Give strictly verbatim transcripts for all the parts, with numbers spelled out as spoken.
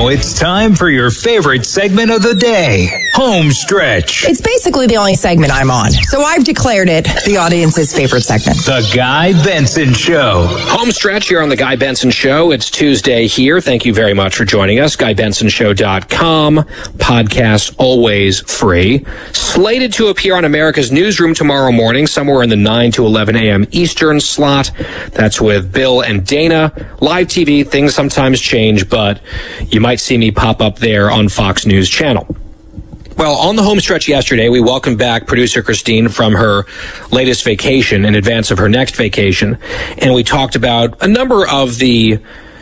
Now it's time for your favorite segment of the day, Home Stretch. It's basically the only segment I'm on, so I've declared it the audience's favorite segment. The Guy Benson Show. Home Stretch here on The Guy Benson Show. It's Tuesday here. Thank you very much for joining us. guy benson show dot com. Podcast always free. Slated to appear on America's Newsroom tomorrow morning, somewhere in the nine to eleven a.m. Eastern slot. That's with Bill and Dana. Live T V, things sometimes change, but you might see me pop up there on Fox News Channel. Well, on the home stretch yesterday, we welcomed back producer Christine from her latest vacation in advance of her next vacation, and we talked about a number of the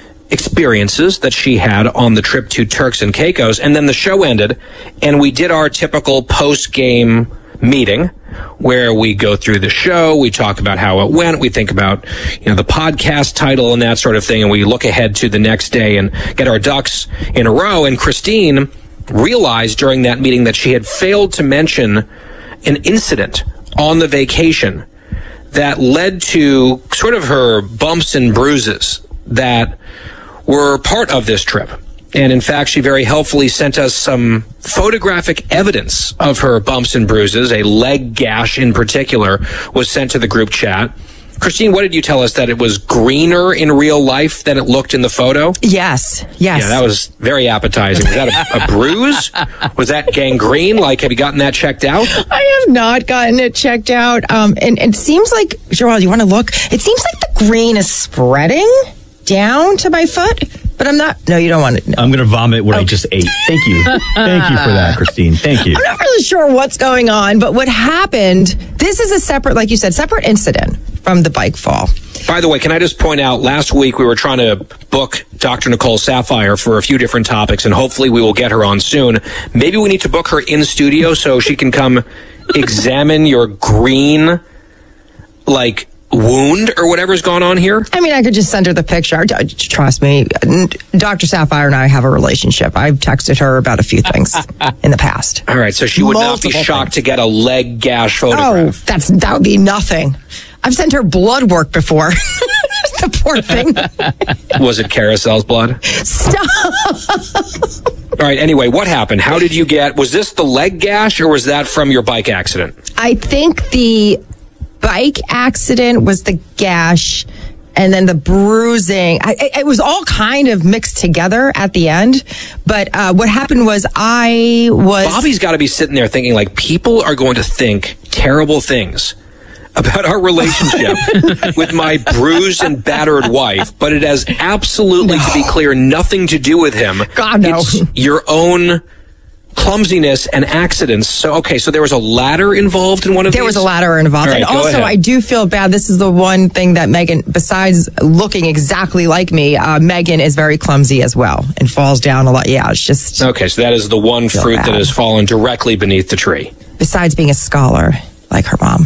experiences that she had on the trip to Turks and Caicos, and then the show ended, and we did our typical post-game meeting where we go through the show, we talk about how it went, we think about, you know, the podcast title and that sort of thing, and we look ahead to the next day and get our ducks in a row. And Christine realized during that meeting that she had failed to mention an incident on the vacation that led to sort of her bumps and bruises that were part of this trip. And in fact, she very helpfully sent us some photographic evidence of her bumps and bruises. A leg gash in particular was sent to the group chat. Christine, what did you tell us? That it was greener in real life than it looked in the photo? Yes, yes. Yeah, that was very appetizing. Was that a, a bruise? Was that gangrene? Like, have you gotten that checked out? I have not gotten it checked out. Um, and, and it seems like, Joel, you want to look? It seems like the green is spreading down to my foot, but I'm not. No, you don't want it. No. I'm going to vomit what okay. I just ate. Thank you. Thank you for that, Christine. Thank you. I'm not really sure what's going on, but what happened, this is a separate, like you said, separate incident from the bike fall. By the way, can I just point out, last week we were trying to book Doctor Nicole Saphier for a few different topics, and hopefully we will get her on soon. Maybe we need to book her in studio so she can come examine your green, like, wound or whatever's gone on here? I mean, I could just send her the picture. Trust me, Doctor Saphier and I have a relationship. I've texted her about a few things in the past. All right, so she would Multiple not be shocked things. to get a leg gash photograph. Oh, that's that would be nothing. I've sent her blood work before. The poor thing. Was it Carousel's blood? Stop. All right, anyway, what happened? How did you get, was this the leg gash or was that from your bike accident? I think the bike accident was the gash, and then the bruising. I, it, it was all kind of mixed together at the end. But uh, what happened was I was... Bobby's got to be sitting there thinking, like, people are going to think terrible things about our relationship with my bruised and battered wife, but it has absolutely, no. to be clear, nothing to do with him. God, no. It's your own clumsiness and accidents. So, okay, so there was a ladder involved in one of there these? There was a ladder involved. Right, and also, ahead. I do feel bad. This is the one thing that Megan, besides looking exactly like me, uh, Megan is very clumsy as well and falls down a lot. Yeah, it's just... Okay, so that is the one fruit bad. that has fallen directly beneath the tree. Besides being a scholar, like her mom.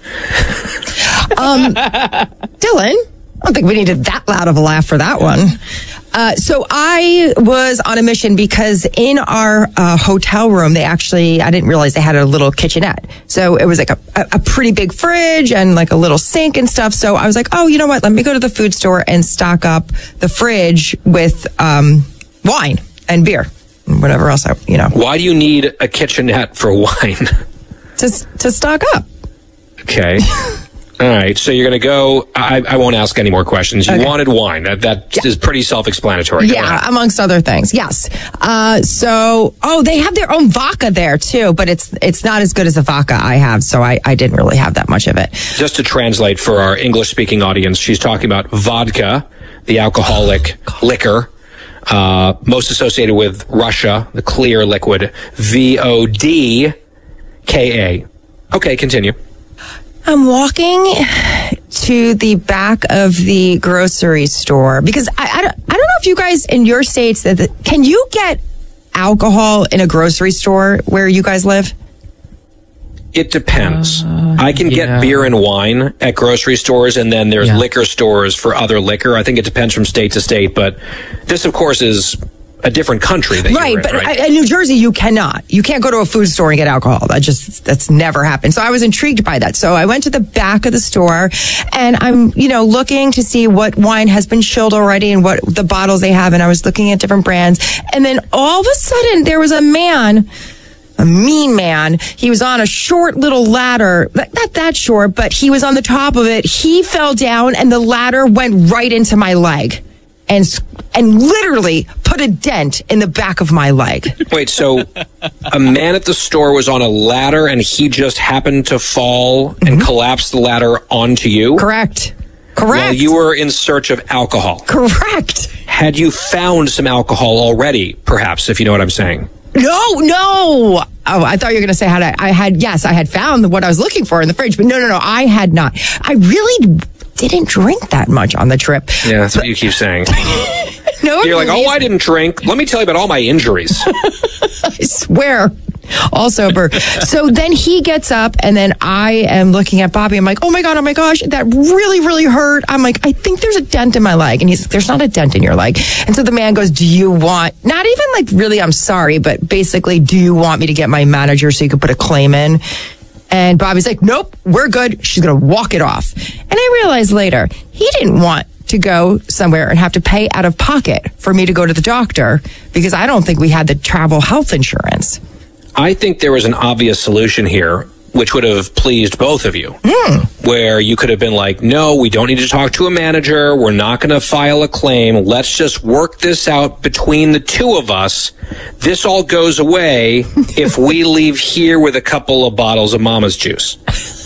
um, Dylan, I don't think we needed that loud of a laugh for that one. Uh, so I was on a mission because in our uh, hotel room, they actually, I didn't realize they had a little kitchenette. So it was like a, a pretty big fridge and like a little sink and stuff. So I was like, oh, you know what? Let me go to the food store and stock up the fridge with um, wine and beer and whatever else I, you know. Why do you need a kitchenette for wine? To, to stock up. Okay. All right, so you're going to go, I, I won't ask any more questions. You okay. wanted wine. That that yeah. is pretty self-explanatory. Yeah, amongst other things, yes. Uh, so, oh, they have their own vodka there, too, but it's it's not as good as the vodka I have, so I, I didn't really have that much of it. Just to translate for our English-speaking audience, she's talking about vodka, the alcoholic oh, liquor, uh, most associated with Russia, the clear liquid, V O D K A. Okay, continue. I'm walking to the back of the grocery store because I, I, don't, I don't know if you guys in your states, that the, can you get alcohol in a grocery store where you guys live? It depends. Uh, I can yeah. get beer and wine at grocery stores, and then there's yeah. liquor stores for other liquor. I think it depends from state to state, but this, of course, is a different country that right, you were in, but right? in New Jersey, you cannot. You can't go to a food store and get alcohol. That just, that's never happened. So I was intrigued by that. So I went to the back of the store and I'm, you know, looking to see what wine has been chilled already and what the bottles they have. And I was looking at different brands. And then all of a sudden there was a man, a mean man. He was on a short little ladder, not that short, but he was on the top of it. He fell down and the ladder went right into my leg and and literally put a dent in the back of my leg. Wait, so a man at the store was on a ladder and he just happened to fall and mm-hmm. collapse the ladder onto you? Correct. Correct. While you were in search of alcohol. Correct. Had you found some alcohol already, perhaps, if you know what I'm saying? No, no. Oh, I thought you were going to say, had I, I had, yes, I had found what I was looking for in the fridge, but no, no, no, I had not. I really didn't drink that much on the trip. Yeah, that's but, what you keep saying. No, you're like, oh, I didn't drink. Let me tell you about all my injuries. I swear. All sober. So then he gets up and then I am looking at Bobby. I'm like, oh my God, oh my gosh, that really, really hurt. I'm like, I think there's a dent in my leg. And he's like, there's not a dent in your leg. And so the man goes, do you want, not even like really, I'm sorry, but basically, do you want me to get my manager so you can put a claim in? And Bobby's like, nope, we're good. She's going to walk it off. And I realized later, he didn't want to go somewhere and have to pay out of pocket for me to go to the doctor because I don't think we had the travel health insurance. I think there was an obvious solution here, which would have pleased both of you, mm. where you could have been like, no, we don't need to talk to a manager. We're not going to file a claim. Let's just work this out between the two of us. This all goes away if we leave here with a couple of bottles of Mama's juice.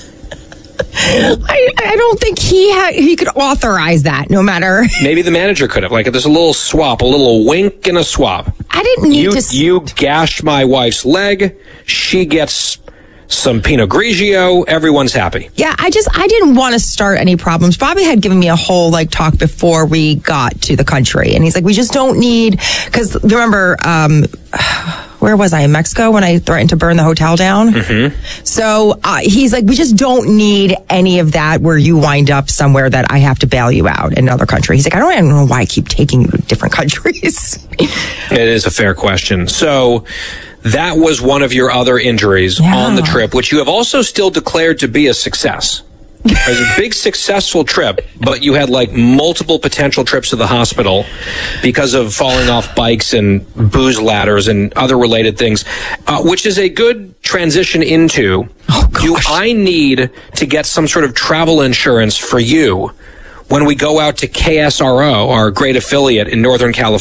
I, I don't think he had, he could authorize that, no matter. Maybe the manager could have. Like, there's a little swap, a little wink and a swap. I didn't need you, to. You gashed my wife's leg. She gets some Pinot Grigio. Everyone's happy. Yeah, I just, I didn't want to start any problems. Bobby had given me a whole, like, talk before we got to the country. And he's like, we just don't need, because remember, um, where was I? In Mexico when I threatened to burn the hotel down? Mm-hmm. So uh, he's like, we just don't need any of that where you wind up somewhere that I have to bail you out in another country. He's like, I don't even know why I keep taking you to different countries. It is a fair question. So that was one of your other injuries yeah. on the trip, which you have also still declared to be a success. It was a big successful trip, but you had like multiple potential trips to the hospital because of falling off bikes and booze ladders and other related things, uh, which is a good transition into, oh, do I need to get some sort of travel insurance for you when we go out to K S R O, our great affiliate in Northern California?